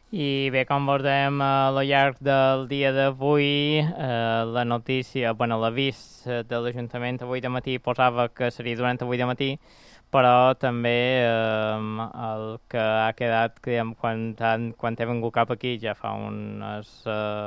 I bé, com veurem a lo llarg del dia d'avui, la notícia, bueno, l'avís de l'Ajuntament avui de matí posava que seria durant avui de matí, però també el que ha quedat, diguem, quan he vingut cap aquí ja fa unes